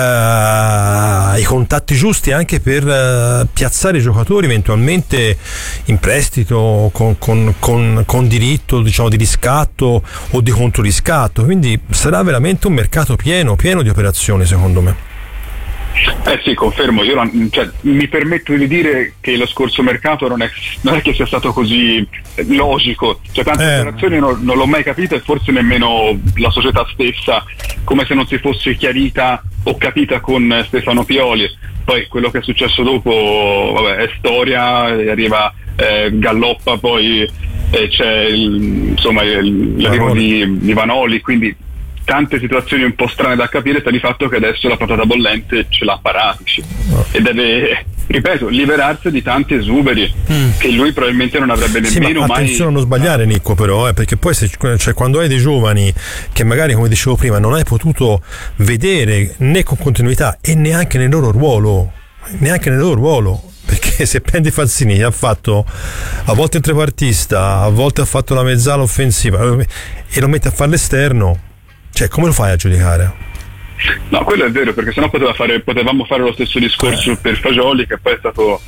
i contatti giusti anche per piazzare i giocatori eventualmente in prestito con diritto, diciamo, di riscatto o di controriscatto, quindi sarà veramente un mercato pieno di operazioni, secondo me. Sì, confermo. Io mi permetto di dire che lo scorso mercato non è che sia stato così logico, tante operazioni non l'ho mai capito, e forse nemmeno la società stessa, come se non si fosse chiarita o capita con Stefano Pioli. Poi quello che è successo dopo, vabbè, è storia, arriva Galloppa, poi c'è l'arrivo di Vanoli, quindi tante situazioni un po' strane da capire. Sta di fatto che adesso la patata bollente ce l'ha Paratici e deve, ripeto, liberarsi di tanti esuberi che lui probabilmente non avrebbe nemmeno mai. Attenzione a non sbagliare, Nicco, però, perché poi quando hai dei giovani che magari, come dicevo prima, non hai potuto vedere né con continuità e neanche nel loro ruolo, perché se prendi Fazzini, ha fatto a volte il trepartista, a volte ha fatto la mezzala offensiva e lo metti a fare l'esterno, cioè come lo fai a giudicare? No, quello è vero, perché sennò potevamo fare lo stesso discorso per Fagioli, che poi è stato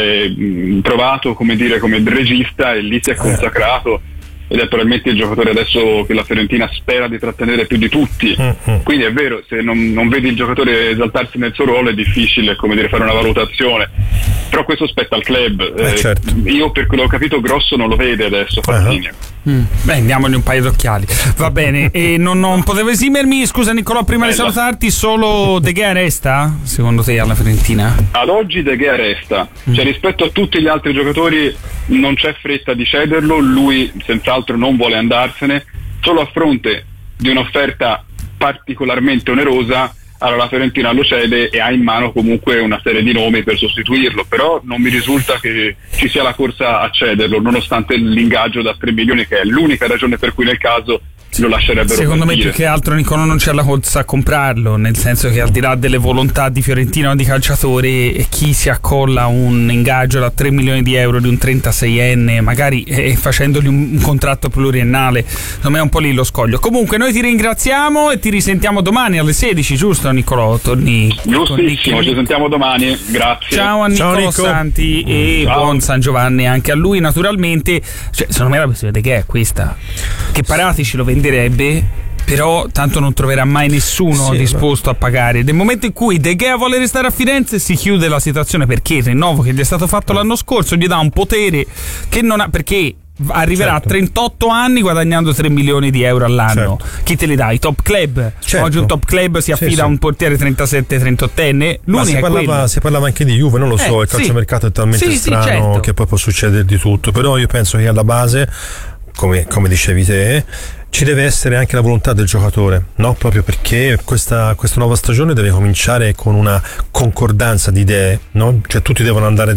provato come regista, e lì si è consacrato ed è probabilmente il giocatore adesso che la Fiorentina spera di trattenere più di tutti. Quindi è vero, se non vedi il giocatore esaltarsi nel suo ruolo è difficile, fare una valutazione, però questo spetta al club. Certo. Io, per quello che ho capito, Grosso non lo vede adesso Fazzini. Beh, diamogli un paio d'occhiali, va bene. E non potevo esimermi, scusa Niccolò, prima di salutarti, solo De Gea resta secondo te alla Fiorentina? Ad oggi De Gea resta, cioè rispetto a tutti gli altri giocatori non c'è fretta di cederlo, lui senz'altro non vuole andarsene, solo a fronte di un'offerta particolarmente onerosa. Allora la Fiorentina lo cede e ha in mano comunque una serie di nomi per sostituirlo, però non mi risulta che ci sia la corsa a cederlo, nonostante l'ingaggio da 3 milioni, che è l'unica ragione per cui nel caso lo lascerebbero. Secondo me partire. più che altro Nicolò non c'è la corsa a comprarlo, nel senso che al di là delle volontà di Fiorentina o di calciatori, chi si accolla un ingaggio da 3 milioni di euro di un 36enne, magari facendogli un contratto pluriennale, secondo me è un po' lì lo scoglio. Comunque noi ti ringraziamo e ti risentiamo domani alle 16, giusto Nicolò? Torni giustissimo, ci sentiamo domani, grazie. Ciao a Niccolò Santi e buon San Giovanni anche a lui, naturalmente. Secondo me la questione che è questa, che Paratici lo venderebbe, però tanto non troverà mai nessuno disposto a pagare. Nel momento in cui De Gea vuole restare a Firenze si chiude la situazione, perché il rinnovo che gli è stato fatto l'anno scorso gli dà un potere che non ha, perché arriverà a 38 anni guadagnando 3 milioni di euro all'anno. Chi te li dà? I top club. Oggi un top club si affida a un portiere 37-38enne. Si parlava anche di Juve, non lo so, il calciomercato è talmente strano che poi può succedere di tutto, però io penso che alla base, come dicevi te, ci deve essere anche la volontà del giocatore, no? Proprio perché questa nuova stagione deve cominciare con una concordanza di idee, no? Cioè tutti devono andare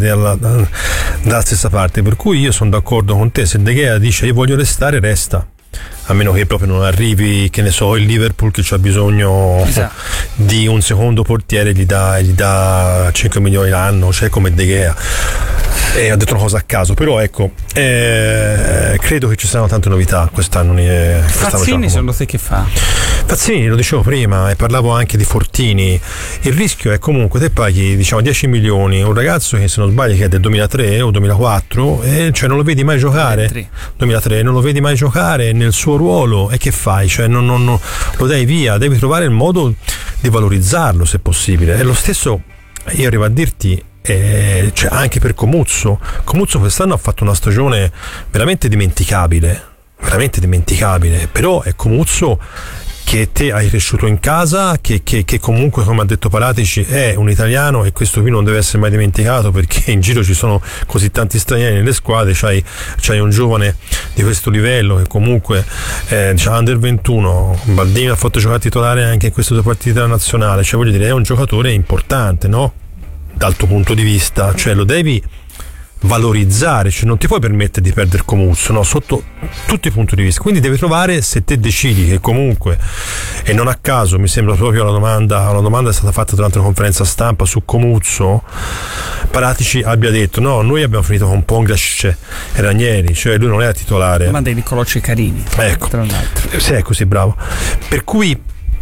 dalla stessa parte, per cui io sono d'accordo con te. Se De Gea dice io voglio restare, resta, a meno che proprio non arrivi, che ne so, il Liverpool che c'ha bisogno di un secondo portiere, gli dà 5 milioni l'anno, cioè come De Gea. Ho detto una cosa a caso, però ecco, credo che ci saranno tante novità quest'anno. Fazzini, secondo te che fa? Fazzini, lo dicevo prima, e parlavo anche di Fortini. Il rischio è comunque te paghi 10 milioni un ragazzo che, se non sbaglio, che è del 2003 o 2004, e cioè non lo vedi mai giocare. 2003 non lo vedi mai giocare nel suo ruolo, e che fai? Cioè non lo dai via, devi trovare il modo di valorizzarlo se possibile. E lo stesso io arrivo a dirti, cioè anche per Comuzzo quest'anno ha fatto una stagione veramente dimenticabile, però è Comuzzo che te hai cresciuto in casa, che comunque, come ha detto Paratici, è un italiano, e questo qui non deve essere mai dimenticato, perché in giro ci sono così tanti stranieri nelle squadre. C'hai un giovane di questo livello che comunque under 21, Baldini ha fatto giocare titolare anche in queste 2 partite della nazionale, cioè voglio dire, è un giocatore importante, no? Dal tuo punto di vista, cioè lo devi valorizzare, cioè non ti puoi permettere di perdere Comuzzo, no? Sotto tutti i punti di vista. Quindi devi trovare, se te decidi che comunque, e non a caso mi sembra proprio una domanda è stata fatta durante la conferenza stampa su Comuzzo, Paratici abbia detto no, noi abbiamo finito con Pongrac e Ranieri, cioè lui non era titolare, ma dei Niccolò Ceccarini, ecco, tra l'altro. se è così bravo, per cui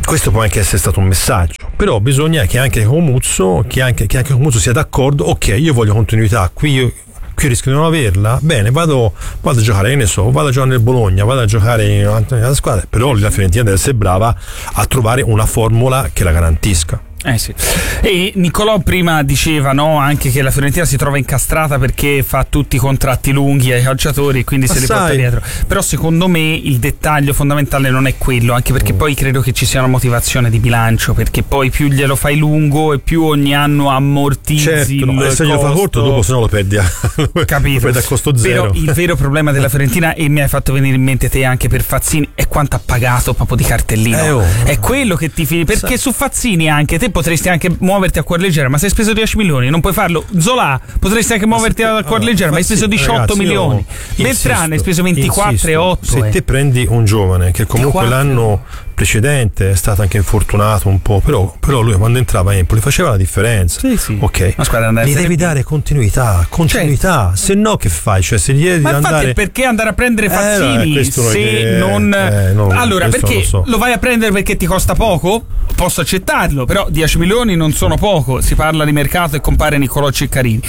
questo può anche essere stato un messaggio, però bisogna che anche Comuzzo sia d'accordo. Ok, io voglio continuità, qui rischio di non averla, bene, vado a giocare, vado a giocare nel Bologna, vado a giocare in una squadra, però la Fiorentina deve essere brava a trovare una formula che la garantisca. Sì. E Niccolò prima diceva, no, anche che la Fiorentina si trova incastrata perché fa tutti i contratti lunghi ai calciatori e quindi se li porta dietro. Però secondo me il dettaglio fondamentale non è quello, anche perché poi credo che ci sia una motivazione di bilancio, perché poi più glielo fai lungo e più ogni anno ammortizzi, certo, il se glielo fa corto dopo se no lo perdi capito, lo perdi a costo zero. Però il vero problema della Fiorentina, e mi hai fatto venire in mente te anche per Fazzini, è quanto ha pagato proprio di cartellino. È quello che ti perché su Fazzini anche te potresti anche muoverti a cuor leggero, ma se hai speso 10 milioni non puoi farlo. Zola potresti anche muoverti a cuor leggero, ma hai speso 18 milioni. Beltrán hai speso 24,8. Se te prendi un giovane che comunque 24. L'anno precedente è stato anche infortunato un po', però lui quando entrava a Empoli faceva la differenza. Sì. Ok, gli devi dare continuità, se no che fai? Cioè, se gli devi ma andare... infatti perché andare a prendere Fazzini se non... allora perché lo vai a prendere perché ti costa poco? Posso accettarlo, però 10 milioni non sono poco. Si parla di mercato e compare Niccolò Ceccarini.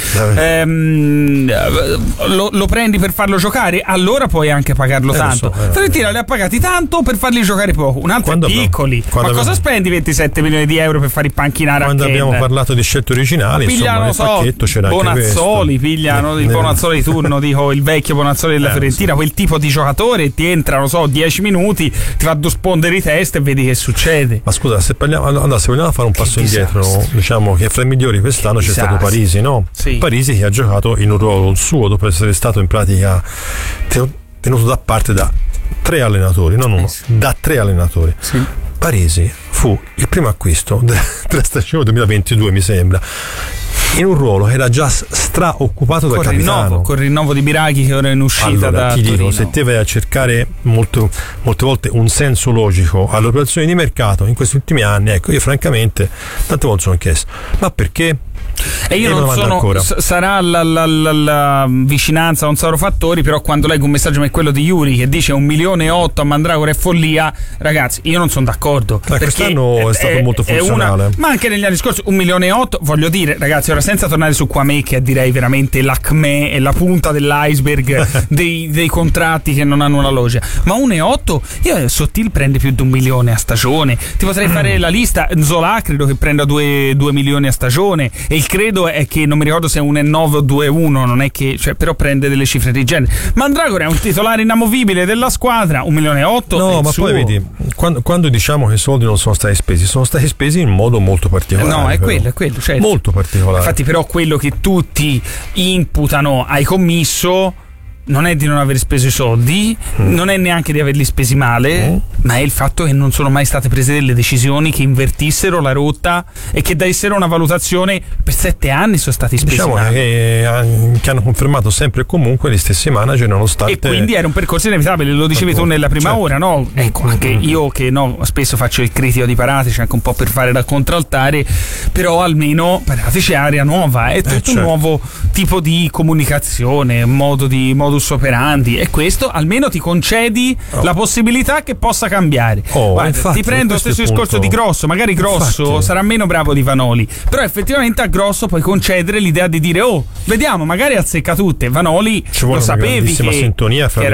Lo prendi per farlo giocare, allora puoi anche pagarlo tanto. Fiorentina li ha pagati tanto per farli giocare poco, un altro piccoli. Ma cosa spendi 27 milioni di euro per fare i panchinari? Quando abbiamo parlato di scelte originali, pigliano, nel pacchetto c'era Bonazzoli, anche pigliano il Bonazzoli di turno, dico il vecchio Bonazzoli della Fiorentina, quel tipo di giocatore, ti entra, 10 minuti, ti fa due sponde di testa e vedi che succede. Ma scusa, se vogliamo fare un passo indietro, diciamo che fra i migliori quest'anno c'è stato Parisi, no? Sì. Parisi che ha giocato in un ruolo suo dopo essere stato in pratica tenuto da parte da 3 allenatori, non uno, da 3 allenatori. Sì. Parisi fu il primo acquisto della stagione 2022, mi sembra, in un ruolo che era già straoccupato dal capitano. Con il rinnovo di Biraghi che ora è in uscita da ti dico, Torino. se te vai a cercare molte volte un senso logico alle operazioni di mercato in questi ultimi anni, ecco, io francamente tante volte sono chiesto, ma perché? E io non sono ancora. Sarà la vicinanza, non sarò fattori, però quando leggo un messaggio come quello di Yuri che dice 1,8 milioni a Mandragora è follia, ragazzi, io non sono d'accordo. Quest'anno è stato molto funzionale. Ma anche negli anni scorsi 1,8 milioni, voglio dire, ragazzi, ora senza tornare su Kwame, che direi veramente l'acme e la punta dell'iceberg dei contratti che non hanno una logica, ma 1,8, io Sottil prende più di 1 milione a stagione, ti potrei fare la lista. Zola credo che prenda 2 milioni a stagione, e il credo è che non mi ricordo se è 1,9 o 2,1, non è che, cioè, però prende delle cifre di genere. Mandragora è un titolare inamovibile della squadra, 1,8 milioni. No, ma poi vedi, quando diciamo che i soldi non sono stati spesi in modo molto particolare. No, è quello, certo. Molto particolare. Infatti, però, quello che tutti imputano ai commisso non è di non aver speso i soldi, non è neanche di averli spesi male, ma è il fatto che non sono mai state prese delle decisioni che invertissero la rotta e che dessero una valutazione. Per 7 anni sono stati spesi male. Che hanno confermato sempre e comunque gli stessi manager, nonostante. E quindi era un percorso inevitabile, lo dicevi tu nella prima ora, no? Ecco, anche io che spesso faccio il critico di Paratici, anche un po' per fare da contraltare, però almeno Paratici è area nuova, è tutto un nuovo tipo di comunicazione, modus operandi, e questo almeno ti concedi la possibilità che possa cambiare. Guarda, infatti, ti prendo lo stesso discorso di Grosso, magari Grosso sarà meno bravo di Vanoli, però effettivamente a Grosso puoi concedere l'idea di dire vediamo, magari azzecca tutte. Vanoli lo sapevi che sintonia fra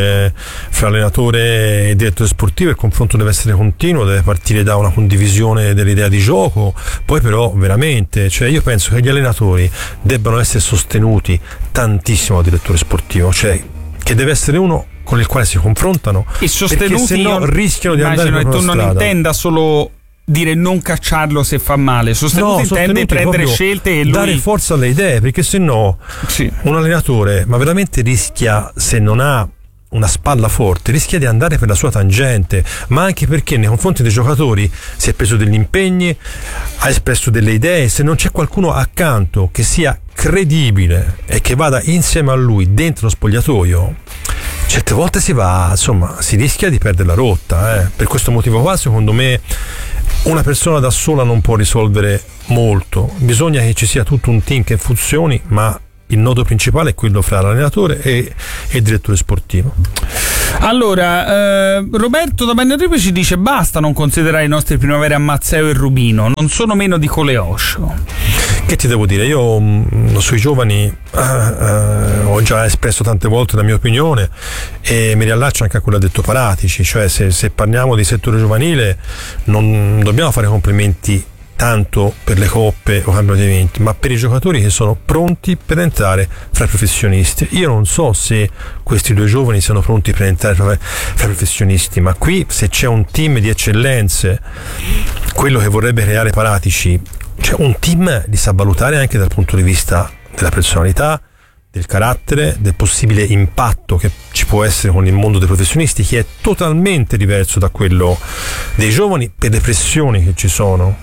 allenatore e direttore sportivo, il confronto deve essere continuo, deve partire da una condivisione dell'idea di gioco, poi però veramente, cioè, io penso che gli allenatori debbano essere sostenuti tantissimo dal direttore sportivo, cioè che deve essere uno con il quale si confrontano e sostenuti, perché se no rischiano di andare per una strada. Immagino che tu non intenda solo dire non cacciarlo se fa male, sostenuti intende prendere scelte e lui dare forza alle idee, perché se no un allenatore ma veramente rischia, se non ha una spalla forte, rischia di andare per la sua tangente, ma anche perché nei confronti dei giocatori si è preso degli impegni, ha espresso delle idee. Se non c'è qualcuno accanto che sia credibile e che vada insieme a lui dentro lo spogliatoio, certe volte si rischia di perdere la rotta. Per questo motivo qua, secondo me, una persona da sola non può risolvere molto, bisogna che ci sia tutto un team che funzioni, ma il nodo principale è quello fra l'allenatore e il direttore sportivo. Allora, Roberto da Bagnoregio ci dice: basta non considerare i nostri primavera Mazzeo e Rubino, non sono meno di Coleoscio. Che ti devo dire? Io sui giovani ho già espresso tante volte la mia opinione e mi riallaccio anche a quello che ha detto Paratici, cioè se parliamo di settore giovanile non dobbiamo fare complimenti tanto per le coppe o cambiamenti, ma per i giocatori che sono pronti per entrare fra i professionisti. Io non so se questi due giovani siano pronti per entrare fra i professionisti, ma qui se c'è un team di eccellenze, quello che vorrebbe creare Paratici, cioè un team li sa valutare anche dal punto di vista della personalità, del carattere, del possibile impatto che ci può essere con il mondo dei professionisti, che è totalmente diverso da quello dei giovani per le pressioni che sono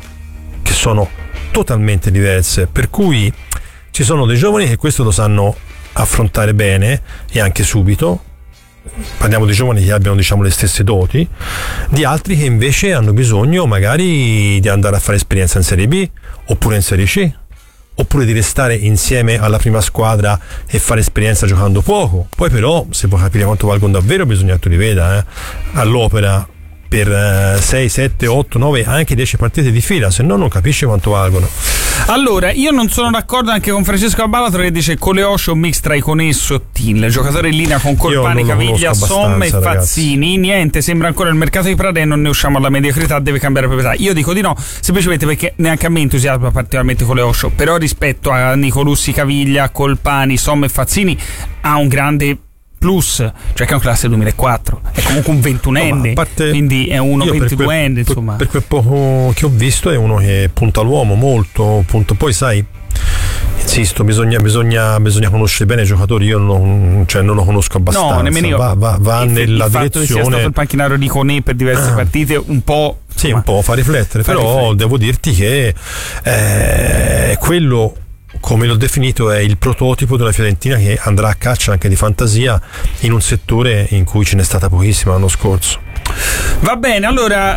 totalmente diverse, per cui ci sono dei giovani che questo lo sanno affrontare bene e anche subito. Parliamo di giovani che abbiano, diciamo, le stesse doti, di altri che invece hanno bisogno magari di andare a fare esperienza in Serie B oppure in Serie C, oppure di restare insieme alla prima squadra e fare esperienza giocando poco. Poi però, se vuoi capire quanto valgono davvero, bisogna che tu li veda all'opera per 6, 7, 8, 9, anche 10 partite di fila, se no non capisci quanto valgono. Allora, io non sono d'accordo anche con Francesco Abalatro che dice Coleoscio un mix tra Iconè e Sottil, giocatore in linea con Colpani, Caviglia, Somma e Fazzini. Niente, sembra ancora il mercato di Prada e non ne usciamo alla mediocrità, deve cambiare proprietà. Io dico di no, semplicemente perché neanche a me entusiasma particolarmente Coleoscio, però rispetto a Nicolussi, Caviglia, Colpani, Somma e Fazzini ha un grande plus, cioè che è un classe 2004, è comunque un 21enne, quindi è uno 22enne, insomma. Per quel poco che ho visto è uno che punta all'uomo molto, punto. Poi sai, insisto, bisogna conoscere bene i giocatori. Io non lo conosco abbastanza. No, nemmeno io. Va nella il fatto direzione che sia stato il panchinario di Conè per diverse partite un po', sì, un po' fa riflettere, però devo dirti che quello, come l'ho definito, è il prototipo della Fiorentina che andrà a caccia anche di fantasia in un settore in cui ce n'è stata pochissima l'anno scorso. Va bene, allora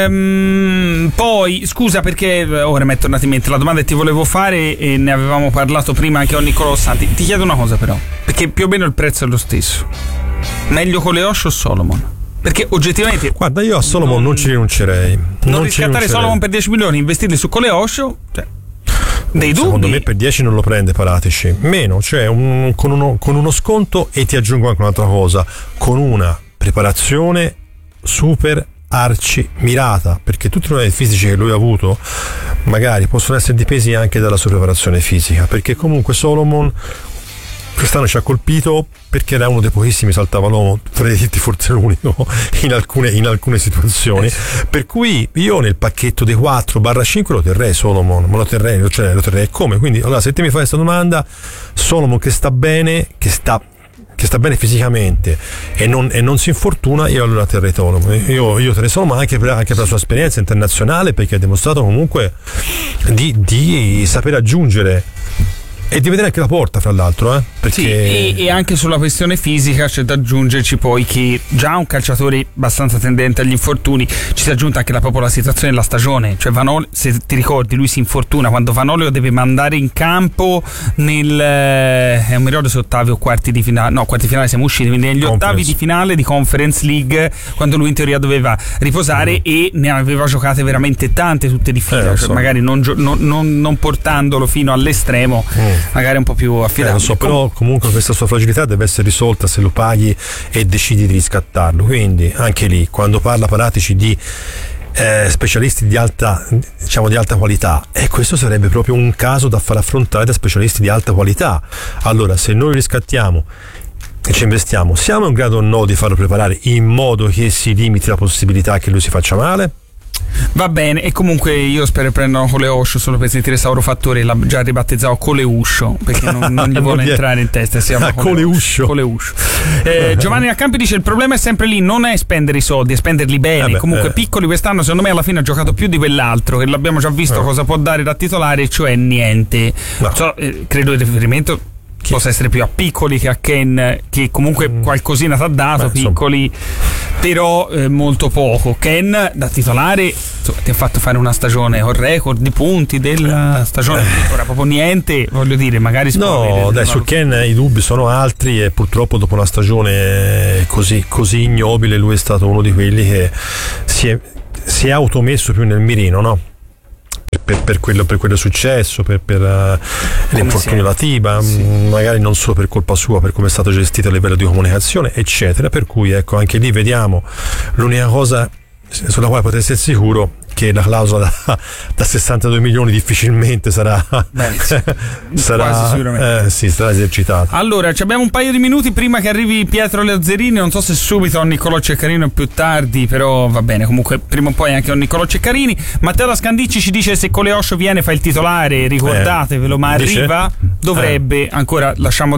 poi scusa perché ora mi è tornata in mente la domanda che ti volevo fare e ne avevamo parlato prima anche con Niccolò Santi. Ti chiedo una cosa però, perché più o meno il prezzo è lo stesso. Meglio Coleoscio o Solomon? Perché oggettivamente, guarda, io a Solomon non ci rinuncerei. Non riscattare Solomon per 10 milioni, investirli su Coleoscio, cioè, dei dubbi. Secondo me per 10 non lo prende Paratici, meno, cioè con uno sconto. E ti aggiungo anche un'altra cosa, con una preparazione super arci mirata, perché tutti i problemi fisici che lui ha avuto magari possono essere dipesi anche dalla sua preparazione fisica, perché comunque Solomon quest'anno ci ha colpito perché era uno dei pochissimi saltavalomo, potrei dirti forse l'unico in alcune situazioni, per cui io nel pacchetto dei 4/5 lo terrei Solomon, ma lo terrei come? Quindi allora, se te mi fai questa domanda, Solomon che sta bene fisicamente e non si infortuna, io allora terrei Solomon. Io terrei Solomon anche per la sua esperienza internazionale, perché ha dimostrato comunque di saper aggiungere e di vedere anche la porta, fra l'altro, perché... Sì, e anche sulla questione fisica c'è da aggiungerci poi che già un calciatore abbastanza tendente agli infortuni, ci si è aggiunta anche proprio la situazione della stagione, cioè Vanoli, se ti ricordi, lui si infortuna quando Vanoli lo deve mandare in campo non mi ricordo se ottavi o quarti di finale, no, quarti di finale siamo usciti, quindi negli ottavi di finale di Conference League, quando lui in teoria doveva riposare e ne aveva giocate veramente tante tutte di fila, cioè magari non portandolo fino all'estremo, magari un po' più affidabile. Però comunque questa sua fragilità deve essere risolta se lo paghi e decidi di riscattarlo, quindi anche lì quando parla Paratici di specialisti di alta qualità, e questo sarebbe proprio un caso da far affrontare da specialisti di alta qualità. Allora, se noi riscattiamo e ci investiamo, siamo in grado o no di farlo preparare in modo che si limiti la possibilità che lui si faccia male? Va bene, e comunque io spero prendano Coleoscio solo per sentire Sauro Fattore, l'ha già ribattezzato Coleuscio, perché non gli vuole entrare in testa, si chiama Coleuscio. Giovanni Accampi dice: il problema è sempre lì, non è spendere i soldi, è spenderli bene. Comunque Piccoli quest'anno secondo me alla fine ha giocato più di quell'altro, che l'abbiamo già visto cosa può dare da titolare, cioè niente. Credo il riferimento possa essere più a Piccoli che a Ken, che comunque qualcosina ti ha dato. Piccoli però molto poco. Ken da titolare, insomma, ti ha fatto fare una stagione con record di punti della stagione, ora proprio niente, voglio dire, magari no, dai, su Ken i dubbi sono altri e purtroppo dopo una stagione così ignobile lui è stato uno di quelli che si è automesso più nel mirino, no? Per quello successo, per l'infortunio alla tiba, magari non solo per colpa sua, per come è stato gestito a livello di comunicazione, eccetera. Per cui ecco, anche lì vediamo l'unica cosa sulla quale potete essere sicuro che la clausola da 62 milioni difficilmente sarà quasi sicuramente sarà esercitata. Allora, abbiamo un paio di minuti prima che arrivi Pietro Lazzarini, non so se subito o Niccolò Ceccarini o più tardi, però va bene, comunque prima o poi anche con Niccolò Ceccarini. Matteo da Scandicci ci dice: se Coleoscio viene fa il titolare, ricordatevelo, ma arriva, dovrebbe ancora, lasciamo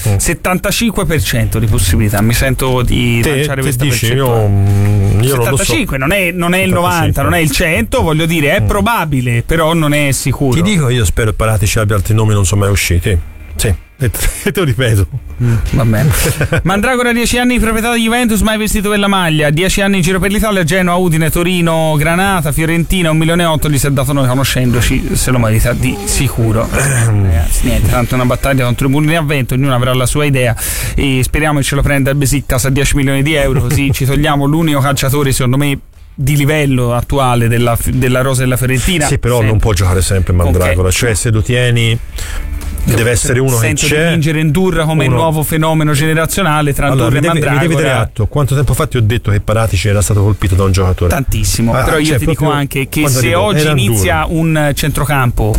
75% di possibilità, mi sento di lanciare questa percentuale. Io 75 non è il 90, non è il 100, voglio dire, è probabile, però non è sicuro. Ti dico, io spero che Paratici abbia altri nomi, non sono mai usciti. Sì, e te lo ripeto. Va bene. Mandragora 10 anni di proprietà di Juventus, mai vestito per la maglia, 10 anni in giro per l'Italia, Genoa, Udine, Torino, Granata, Fiorentina, 1,8 milioni gli si è dato, noi conoscendoci se lo merita di sicuro. Ragazzi, niente, tanto una battaglia contro i mulini a vento, ognuno avrà la sua idea e speriamo che ce lo prenda il Besiktas a 10 milioni di euro, così ci togliamo l'unico calciatore secondo me di livello attuale della rosa della Fiorentina. Sì, però non può giocare sempre Mandragora, cioè se lo tieni deve essere uno che c'è. Di vincere Ndurra come il nuovo fenomeno generazionale tra Ndurra e Mandragora. Mi devi dare atto, quanto tempo fa ti ho detto che Paratici era stato colpito da un giocatore? Tantissimo, però io ti dico anche che se oggi inizia un centrocampo,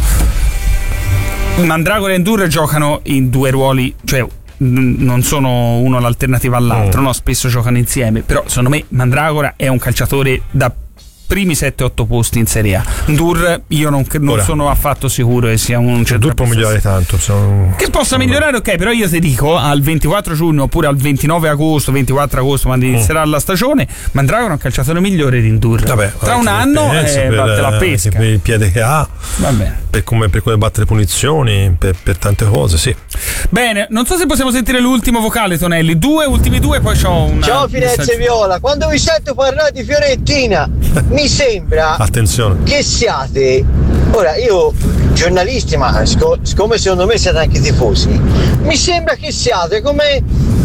Mandragora e Ndurra giocano in due ruoli, cioè non sono uno l'alternativa all'altro, no? Spesso giocano insieme, però secondo me Mandragora è un calciatore da primi 7-8 posti in Serie A. Ndur io non sono affatto sicuro che sia un Ndur può migliorare tanto, che possa migliorare, ok, però io ti dico al 24 giugno oppure al 29 agosto 24 agosto quando inizierà la stagione, Mandragora è un calciatore migliore di Ndur. Tra un anno batte la pesca per il piede che ha, per come battere punizioni, per tante cose, sì. Bene, non so se possiamo sentire l'ultimo vocale, Tonelli, ultimi due, poi c'ho una. Ciao Firenze Viola, quando vi sento parlare di Fiorentina mi sembra che siate, ora io giornalisti, ma siccome secondo me siete anche tifosi, mi sembra che siate come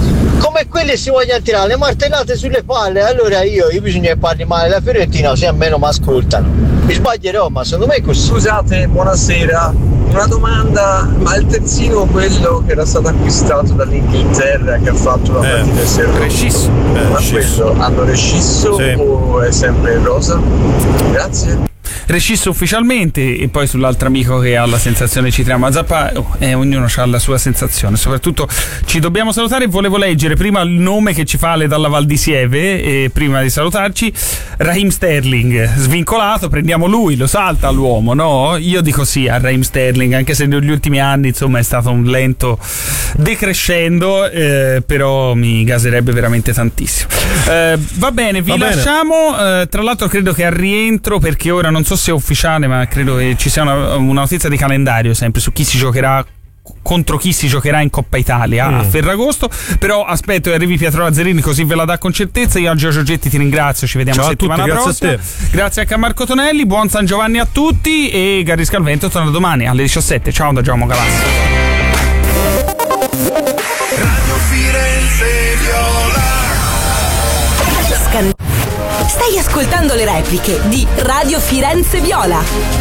quelli si vogliono tirare le martellate sulle palle. Allora io bisogna che parli male della Fiorentina così almeno mi ascoltano. Mi sbaglierò, ma secondo me è così. Scusate, buonasera, una domanda: ma il terzino, quello che era stato acquistato dall'Inghilterra, che ha fatto la partita di Rescisso, ma quello hanno rescisso o è sempre rosa? Grazie. Rescisso ufficialmente, e poi sull'altro amico che ha la sensazione ci tiriamo a zappa, ognuno ha la sua sensazione. Soprattutto ci dobbiamo salutare, volevo leggere prima il nome che ci fa Ale dalla Val di Sieve, prima di salutarci. Raheem Sterling svincolato, prendiamo lui, lo salta l'uomo, no? Io dico sì a Raheem Sterling, anche se negli ultimi anni insomma è stato un lento decrescendo, però mi gaserebbe veramente tantissimo. Va bene, vi lasciamo. Tra l'altro credo che al rientro, perché ora non so se è ufficiale, ma credo che ci sia una notizia di calendario sempre su chi si giocherà, contro chi si giocherà in Coppa Italia a Ferragosto. Però aspetto che arrivi Pietro Lazzarini, così ve la dà con certezza. Io Giorgio Getti ti ringrazio, ci vediamo settimana prossima. Grazie anche a Marco Tonelli, buon San Giovanni a tutti, e Garrisca al Vento torna domani alle 17. Ciao da Giacomo Galassi. Radio Firenze Viola. Stai ascoltando le repliche di Radio Firenze Viola.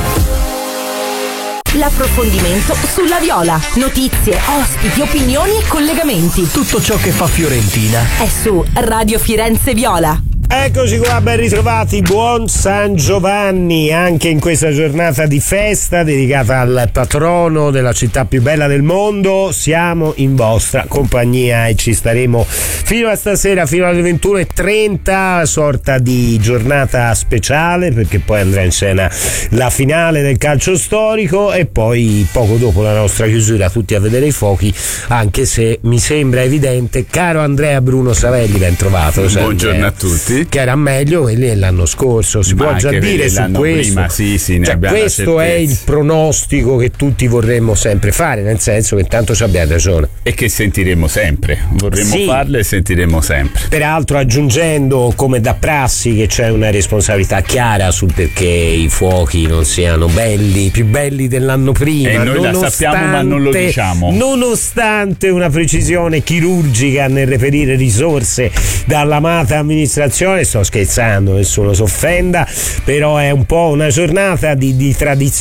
L'approfondimento sulla Viola. Notizie, ospiti, opinioni e collegamenti. Tutto ciò che fa Fiorentina è su Radio Firenze Viola. Eccoci qua, ben ritrovati, buon San Giovanni anche in questa giornata di festa dedicata al patrono della città più bella del mondo. Siamo in vostra compagnia e ci staremo fino a stasera, fino alle 21:30, sorta di giornata speciale, perché poi andrà in scena la finale del calcio storico e poi poco dopo la nostra chiusura tutti a vedere i fuochi, anche se mi sembra evidente. Caro Andrea Bruno Savelli, ben trovato. Buongiorno a tutti. che era meglio quelli dell'anno scorso. Si può già dire su questo. Prima, sì, cioè, questo è il pronostico che tutti vorremmo sempre fare, nel senso che tanto ci abbiamo ragione. E che sentiremo sempre. Vorremmo farle e sentiremo sempre. Peraltro aggiungendo, come da prassi, che c'è una responsabilità chiara sul perché i fuochi non siano belli, più belli dell'anno prima. E noi la sappiamo ma non lo diciamo. Nonostante una precisione chirurgica nel reperire risorse dall'amata amministrazione, sto scherzando, nessuno si offenda, però è un po' una giornata di tradizione